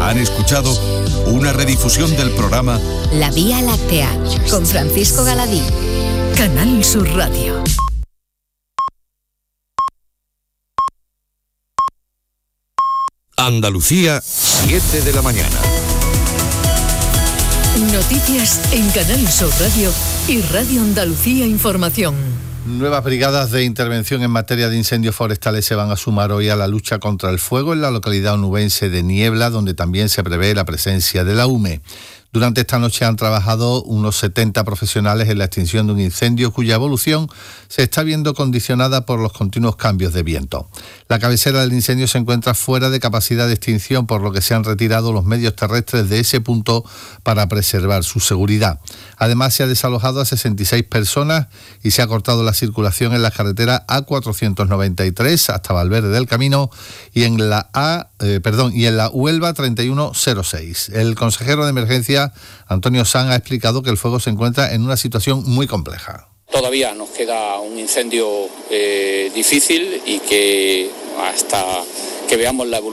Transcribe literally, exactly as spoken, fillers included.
Han escuchado una redifusión del programa La Vía Láctea, con Francisco Galadí. Canal Sur Radio. Andalucía, siete de la mañana. Noticias en Canal Sur Radio y Radio Andalucía Información. Nuevas brigadas de intervención en materia de incendios forestales se van a sumar hoy a la lucha contra el fuego en la localidad onubense de Niebla, donde también se prevé la presencia de la U M E. Durante esta noche han trabajado unos setenta profesionales en la extinción de un incendio cuya evolución se está viendo condicionada por los continuos cambios de viento. La cabecera del incendio se encuentra fuera de capacidad de extinción, por lo que se han retirado los medios terrestres de ese punto para preservar su seguridad. Además, se ha desalojado a sesenta y seis personas y se ha cortado la circulación en la carretera A cuatrocientos noventa y tres hasta Valverde del Camino y en la A, eh, perdón, y en la Huelva treinta y uno cero seis. El consejero de emergencia Antonio Sanz ha explicado que el fuego se encuentra en una situación muy compleja. Todavía nos queda un incendio eh, difícil y que hasta que veamos la evolución